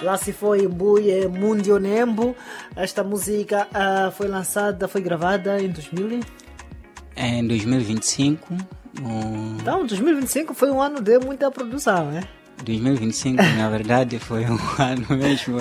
Lá se foi Mbuye Mundio Nembo. Esta música foi gravada em 2000? Em 2025. Então, 2025 foi um ano de muita produção, né? 2025, na verdade, foi um ano mesmo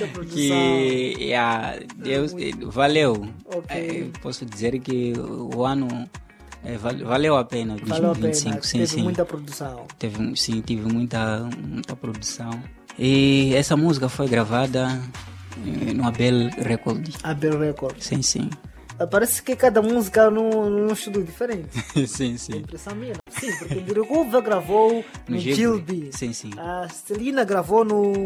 que Deus valeu. Okay. Posso dizer que o ano valeu a pena. 2025, teve muita produção. Tive muita produção. E essa música foi gravada no Abel Record. Abel Record. Sim. Parece que cada música num estúdio diferente. Sim. Impressão minha. Sim, porque o Diricuva gravou no Gilby. Sim. A Celina gravou no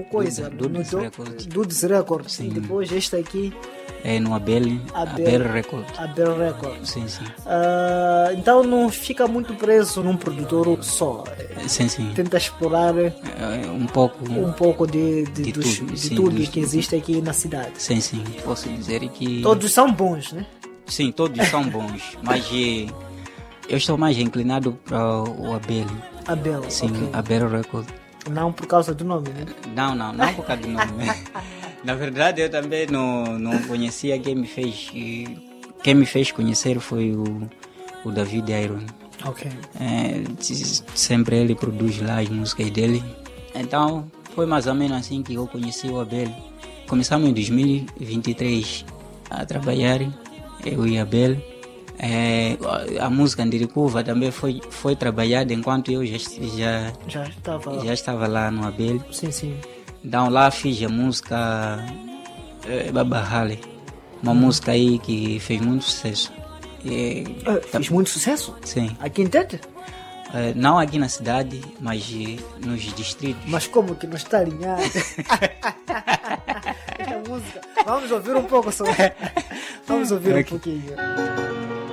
Dudes Record. Sim. Depois esta aqui é no Abel Record. Abel Record. Sim. Então não fica muito preso num produtor só. Sim. Tenta explorar um pouco de tudo que existe aqui na cidade. Sim. Posso dizer que todos são bons, né? Sim, todos são bons, mas eu estou mais inclinado para o Abel. Sim, okay. Abel Record. Não por causa do nome, né? Não por causa do nome. Na verdade, eu também não conhecia. Quem me fez conhecer foi o David Iron. Ok. Sempre ele produz lá as músicas dele. Então, foi mais ou menos assim que eu conheci o Abel. Começamos em 2023 a trabalhar, eu e Abel. A música Ndiricuva também foi trabalhada enquanto eu já estava lá no Abel. Sim. Então lá fiz a música Baba Hale, uma música aí que fez muito sucesso. Fez muito sucesso? Sim. Aqui em Tete? Não aqui na cidade, mas nos distritos. Mas como que não está alinhado? Essa música. Vamos ouvir um pouco só. Vamos ouvir um pouquinho.